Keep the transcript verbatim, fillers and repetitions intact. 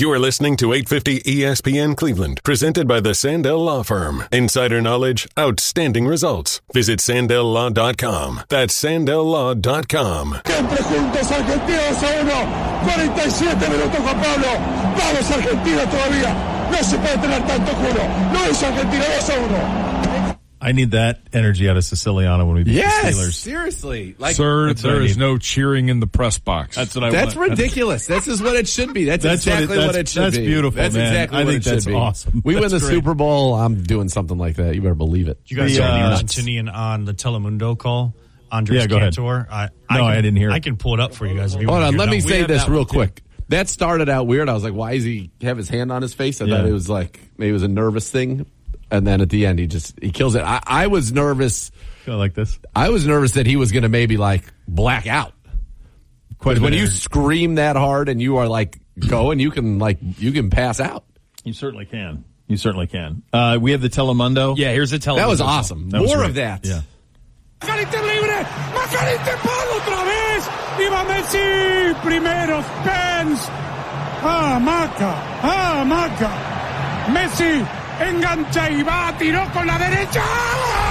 You are listening to eight fifty E S P N Cleveland, presented by the Sandell Law Firm. Insider knowledge, outstanding results. Visit Sandell Law dot com. That's Sandell Law dot com. Siempre juntos, Argentina dos a uno. cuarenta y siete minutos, Juan Pablo. Vamos, Argentina todavía. No se puede tener tanto culo. No es Argentina dos a uno. I need that energy out of Siciliano when we beat yes, the Steelers. Seriously. Like, Sir, there is no cheering in the press box. That's what I that's want. ridiculous. This is what it should be. That's, that's exactly what it, what it should that's be. Beautiful, that's man. exactly I what think it should that's be. awesome. We that's win the great. Super Bowl, I'm doing something like that. You better believe it. You guys the, saw uh, the Argentinian on the Telemundo call? Andres yeah, go Cantor? ahead. I, I no, can, I didn't hear it. I can pull it up for you guys. If you Hold want on, to let hear me it. say this that real one, too. quick. That started out weird. I was like, why does he have his hand on his face? I Yeah. thought it was like, maybe it was a nervous thing. And then at the end, he just, he kills it. I, I was nervous. Kind of like this. I was nervous that he was going to maybe like black out. Quite a when bit you of- scream that hard and you are like going, you can like, you can pass out. You certainly can. You certainly can. Uh, we have the Telemundo. Yeah, here's the Telemundo. That was awesome. That was More great. of that. Yeah. Macalister libre. Macalister Pablo otra vez. Y va Messi. Primero Spence. Ah, Maca. Ah, Maca. Messi engancha y va. Tiró con la derecha.